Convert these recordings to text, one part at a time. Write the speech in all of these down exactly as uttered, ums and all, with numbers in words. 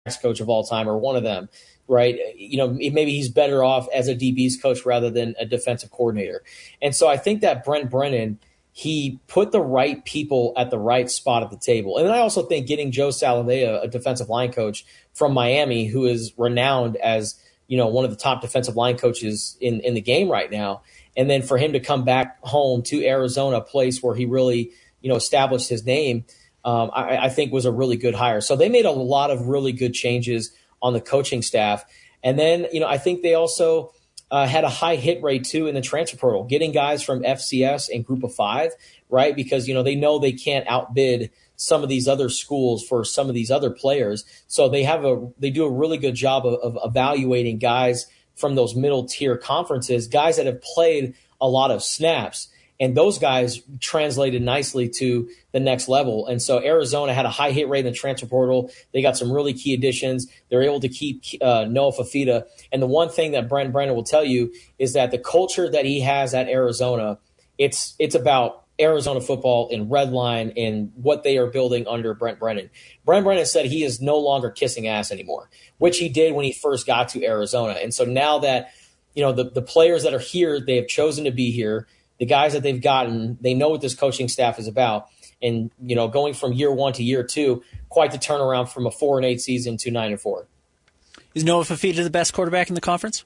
coach of all time or one of them, right? You know, maybe he's better off as a D B's coach rather than a defensive coordinator. And so I think that Brent Brennan, he put the right people at the right spot at the table. And then I also think getting Joe Salavea, a defensive line coach from Miami, who is renowned as, you know, one of the top defensive line coaches in, in the game right now. And then for him to come back home to Arizona, a place where he really, you know, established his name, um, I, I think was a really good hire. So they made a lot of really good changes on the coaching staff. And then, you know, I think they also uh, had a high hit rate too in the transfer portal, getting guys from F C S and Group of Five, right? Because, you know, they know they can't outbid some of these other schools for some of these other players. So they have a, they do a really good job of, of evaluating guys from those middle tier conferences, guys that have played a lot of snaps. And those guys translated nicely to the next level. And so Arizona had a high hit rate in the transfer portal. They got some really key additions. They're able to keep uh, Noah Fafita. And the one thing that Brent Brennan will tell you is that the culture that he has at Arizona, it's it's about Arizona football and Redline and what they are building under Brent Brennan. Brent Brennan said he is no longer kissing ass anymore, which he did when he first got to Arizona. And so now that, you know, the, the players that are here, they have chosen to be here. The guys that they've gotten, they know what this coaching staff is about. And, you know, going from year one to year two, quite the turnaround from a four and eight season to nine and four. Is Noah Fafita the best quarterback in the conference?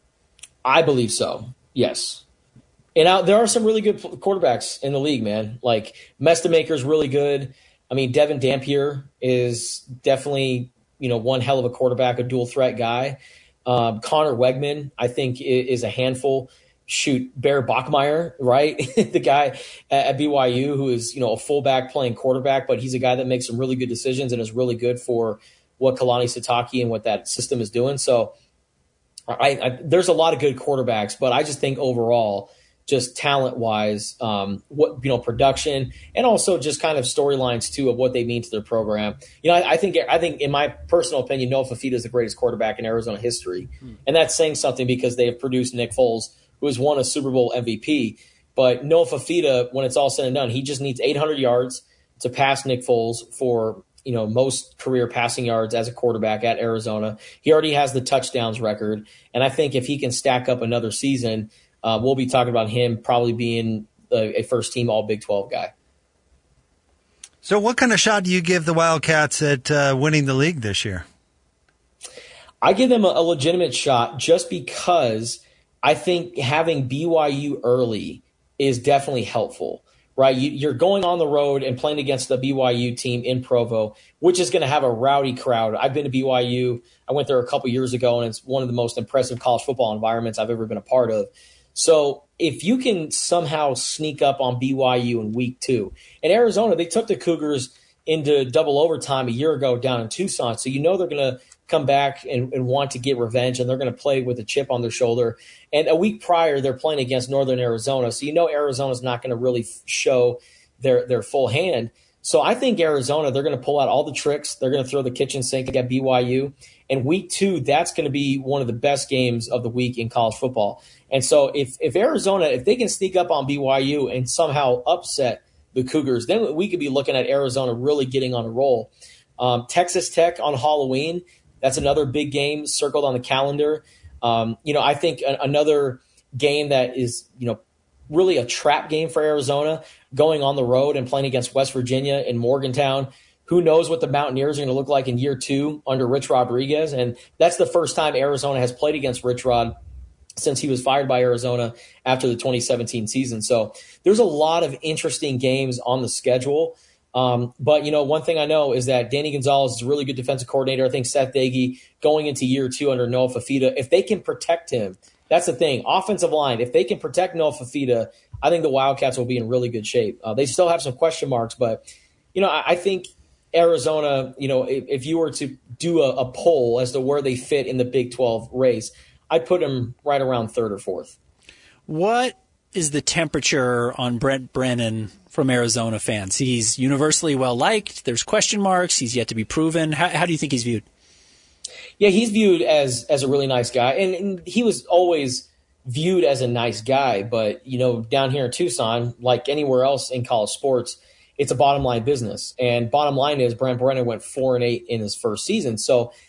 I believe so. Yes. And out, there are some really good quarterbacks in the league, man. Like Mestamaker's really good. I mean, Devin Dampier is definitely, you know, one hell of a quarterback, a dual threat guy. Um, Connor Wegman, I think, is a handful. Shoot, Bear Bachmeier, right? The guy at B Y U who is, you know, a fullback playing quarterback, but he's a guy that makes some really good decisions and is really good for what Kalani Sitake and what that system is doing. So I, I, there's a lot of good quarterbacks, but I just think overall, just talent-wise, um, what you know, production, and also just kind of storylines too of what they mean to their program. You know, I, I think I think in my personal opinion, Noah Fafita is the greatest quarterback in Arizona history, hmm. and that's saying something because they have produced Nick Foles, who has won a Super Bowl M V P. But Noah Fafita, when it's all said and done, he just needs eight hundred yards to pass Nick Foles for, you know, most career passing yards as a quarterback at Arizona. He already has the touchdowns record, and I think if he can stack up another season, uh, we'll be talking about him probably being a, a first-team All-Big twelve guy. So what kind of shot do you give the Wildcats at uh, winning the league this year? I give them a, a legitimate shot just because I think having B Y U early is definitely helpful, right? You, you're going on the road and playing against the B Y U team in Provo, which is going to have a rowdy crowd. I've been to B Y U. I went there a couple years ago, and it's one of the most impressive college football environments I've ever been a part of. So if you can somehow sneak up on B Y U in week two, in Arizona, they took the Cougars into double overtime a year ago down in Tucson. So you know they're going to come back and, and want to get revenge, and they're going to play with a chip on their shoulder. And a week prior, they're playing against Northern Arizona. So you know Arizona's not going to really show their, their full hand. So I think Arizona, they're going to pull out all the tricks. They're going to throw the kitchen sink at B Y U. And week two, that's going to be one of the best games of the week in college football. And so if, if Arizona, if they can sneak up on B Y U and somehow upset the Cougars, then we could be looking at Arizona really getting on a roll. Um, Texas Tech on Halloween, that's another big game circled on the calendar. Um, you know, I think a, another game that is, you know, really a trap game for Arizona, going on the road and playing against West Virginia in Morgantown. Who knows what the Mountaineers are going to look like in year two under Rich Rodriguez. And that's the first time Arizona has played against Rich Rod since he was fired by Arizona after the twenty seventeen season. So there's a lot of interesting games on the schedule. Um, but, you know, one thing I know is that Danny Gonzalez is a really good defensive coordinator. I think Seth Dagey going into year two under Noah Fafita, if they can protect him, that's the thing. Offensive line, if they can protect Noah Fafita, I think the Wildcats will be in really good shape. Uh, they still have some question marks, but, you know, I, I think Arizona, you know, if, if you were to do a, a poll as to where they fit in the Big twelve race, I'd put them right around third or fourth. What is the temperature on Brent Brennan from Arizona fans? He's universally well-liked. There's question marks. He's yet to be proven. How, how do you think he's viewed? Yeah, he's viewed as as a really nice guy. And, and he was always viewed as a nice guy. But, you know, down here in Tucson, like anywhere else in college sports, it's a bottom line business. And bottom line is Brent Brennan went four and eight in his first season. So